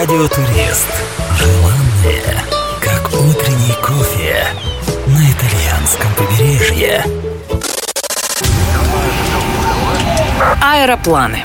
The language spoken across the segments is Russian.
Радиотурист. Желанное, как утренний кофе на итальянском побережье. Аэропланы.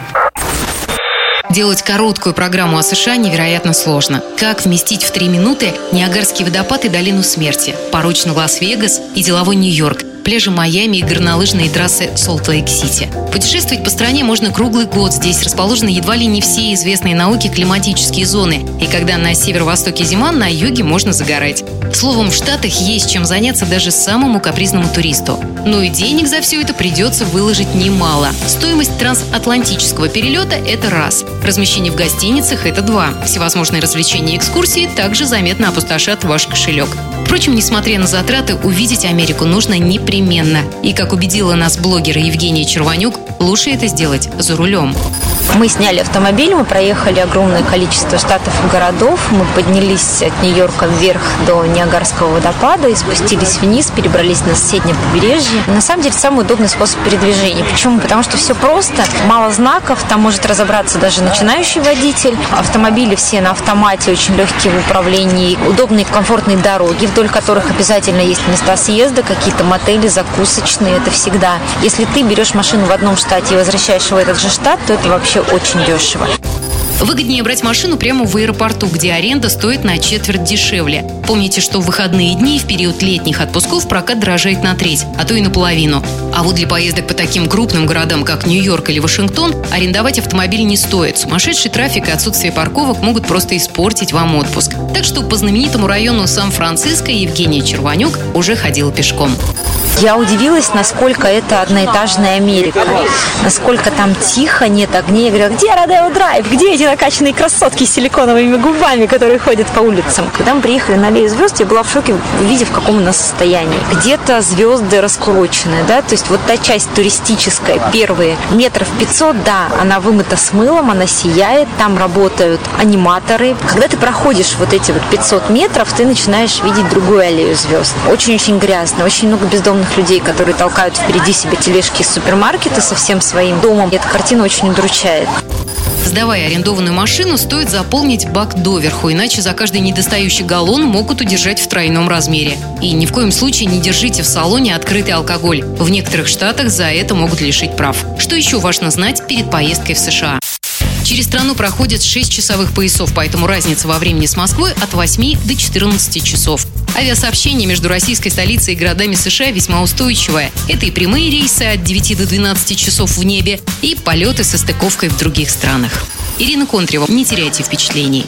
Делать короткую программу о США невероятно сложно. Как вместить в 3 минуты Ниагарский водопад и Долину смерти, порочный Лас-Вегас и деловой Нью-Йорк, пляжи Майами и горнолыжные трассы Солт-Лейк-Сити. Путешествовать по стране можно круглый год. Здесь расположены едва ли не все известные науке климатические зоны. И когда на северо-востоке зима, на юге можно загорать. Словом, в Штатах есть чем заняться даже самому капризному туристу. Но и денег за все это придется выложить немало. Стоимость трансатлантического перелета – это раз. Размещение в гостиницах – это 2. Всевозможные развлечения и экскурсии также заметно опустошат ваш кошелек. Впрочем, несмотря на затраты, увидеть Америку нужно непременно. И, как убедила нас блогер Евгения Червонюк, лучше это сделать за рулем. Мы сняли автомобиль, мы проехали огромное количество штатов и городов. Мы поднялись от Нью-Йорка вверх до Ниагарского водопада и спустились вниз, перебрались на соседнее побережье. На самом деле, самый удобный способ передвижения. Почему? Потому что все просто, мало знаков, там может разобраться даже начинающий водитель. Автомобили все на автомате, очень легкие в управлении, удобные, комфортные дороги, вдоль которых обязательно есть места съезда, какие-то мотели, закусочные, это всегда. Если ты берешь машину в одном штате и возвращаешь в этот же штат, то это вообще очень дешево. Выгоднее брать машину прямо в аэропорту, где аренда стоит на четверть дешевле. Помните, что в выходные дни в период летних отпусков прокат дорожает на треть, а то и наполовину. А вот для поездок по таким крупным городам, как Нью-Йорк или Вашингтон, арендовать автомобиль не стоит. Сумасшедший трафик и отсутствие парковок могут просто испортить вам отпуск. Так что по знаменитому району Сан-Франциско Евгения Червонюк уже ходила пешком. Я удивилась, насколько это одноэтажная Америка, насколько там тихо, нет огней. Я говорю, где Родео Драйв, где эти накачанные красотки с силиконовыми губами, которые ходят по улицам? Когда мы приехали на Аллею звезд, я была в шоке, увидев, в каком у нас состоянии. Где-то звезды раскурочены, да, то есть вот та часть туристическая, первые метров 500, да, она вымыта с мылом, она сияет, там работают аниматоры. Когда ты проходишь вот эти вот 500 метров, ты начинаешь видеть другую Аллею звезд. Очень-очень грязно, очень много бездомных людей, которые толкают впереди себя тележки из супермаркета со всем своим домом. Эта картина очень удручает. Сдавая арендованную машину, стоит заполнить бак доверху, иначе за каждый недостающий галлон могут удержать в тройном размере. И ни в коем случае не держите в салоне открытый алкоголь. В некоторых штатах за это могут лишить прав. Что еще важно знать перед поездкой в США? Через страну проходят 6 часовых поясов, поэтому разница во времени с Москвой от 8 до 14 часов. Авиасообщение между российской столицей и городами США весьма устойчивое. Это и прямые рейсы от 9 до 12 часов в небе, и полеты со стыковкой в других странах. Ирина Контрева. Не теряйте впечатлений.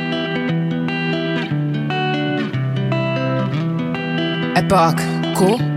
Epoch. Cool.